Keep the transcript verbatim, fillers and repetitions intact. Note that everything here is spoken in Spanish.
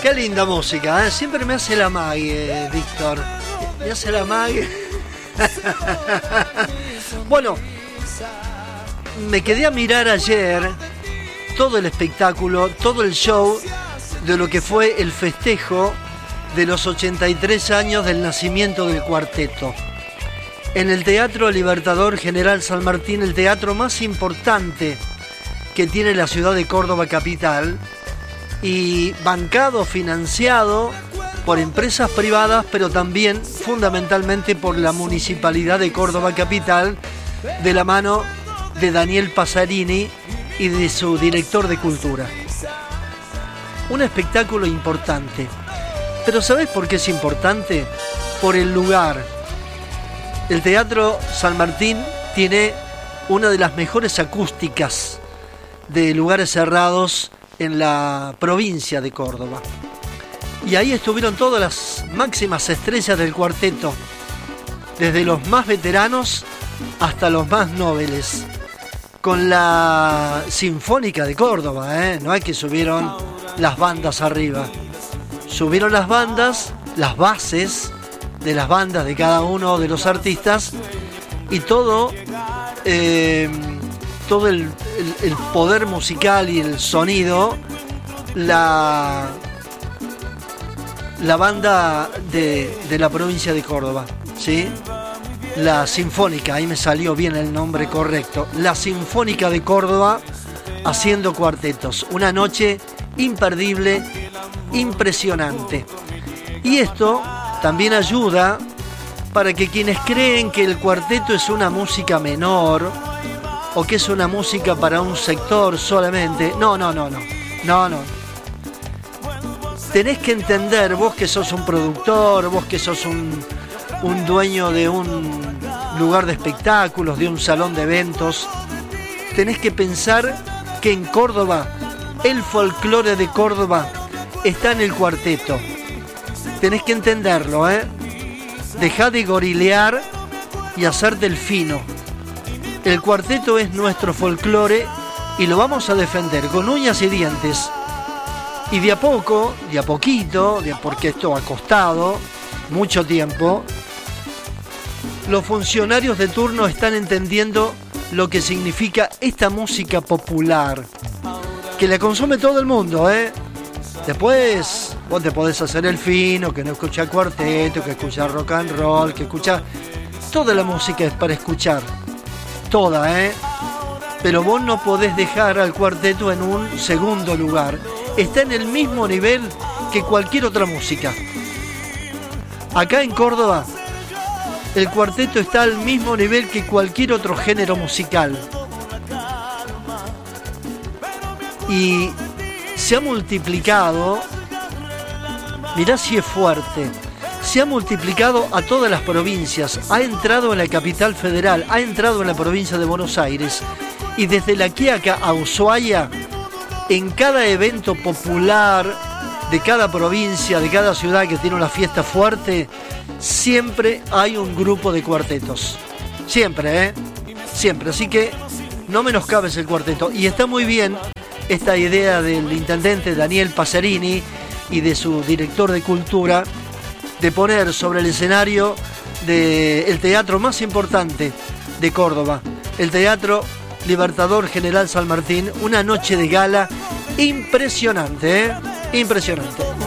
Qué linda música, ¿eh? Siempre me hace la mague, eh, Víctor. Me hace la mague. Bueno, me quedé a mirar ayer todo el espectáculo, todo el show de lo que fue el festejo de los ochenta y tres años del nacimiento del cuarteto. En el Teatro Libertador General San Martín, el teatro más importante que tiene la ciudad de Córdoba capital, y bancado, financiado por empresas privadas, pero también fundamentalmente por la Municipalidad de Córdoba capital, de la mano de Daniel Pasarini y de su director de cultura. Un espectáculo importante. Pero ¿sabés por qué es importante? Por el lugar. El Teatro San Martín tiene una de las mejores acústicas de lugares cerrados en la provincia de Córdoba. Y ahí estuvieron todas las máximas estrellas del cuarteto, desde los más veteranos hasta los más nobles, con la Sinfónica de Córdoba, ¿eh? No es que subieron las bandas arriba, subieron las bandas, las bases de las bandas de cada uno de los artistas, y todo eh, todo el, el, el poder musical y el sonido, la la banda de, de la provincia de Córdoba, ¿sí? La Sinfónica, ahí me salió bien el nombre correcto, la Sinfónica de Córdoba haciendo cuartetos. Una noche imperdible, impresionante. Y esto también ayuda para que quienes creen que el cuarteto es una música menor o que es una música para un sector solamente, no, no, no, no, no, no. Tenés que entender, vos que sos un productor, vos que sos un, un dueño de un lugar de espectáculos, de un salón de eventos, tenés que pensar que en Córdoba, el folclore de Córdoba está en el cuarteto. Tenés que entenderlo, ¿eh? Dejá de gorilear y hacerte el fino. El cuarteto es nuestro folclore y lo vamos a defender con uñas y dientes. Y de a poco, de a poquito, de, porque esto ha costado mucho tiempo, los funcionarios de turno están entendiendo lo que significa esta música popular, que la consume todo el mundo, ¿eh? Después vos te podés hacer el fino, que no escucha cuarteto, que escucha rock and roll, que escucha... Toda la música es para escuchar, toda, ¿eh? Pero vos no podés dejar al cuarteto en un segundo lugar. Está en el mismo nivel que cualquier otra música. Acá en Córdoba, el cuarteto está al mismo nivel que cualquier otro género musical. Y se ha multiplicado, mirá si es fuerte, se ha multiplicado a todas las provincias, ha entrado en la capital federal, ha entrado en la provincia de Buenos Aires, y desde La Quiaca a Ushuaia, en cada evento popular de cada provincia, de cada ciudad que tiene una fiesta fuerte, siempre hay un grupo de cuartetos. Siempre, ¿eh? Siempre. Así que no menoscabes el cuarteto. Y está muy bien esta idea del intendente Daniel Pasarini y de su director de cultura de poner sobre el escenario del teatro más importante de Córdoba, el Teatro Libertador General San Martín, una noche de gala impresionante, ¿eh? Impresionante.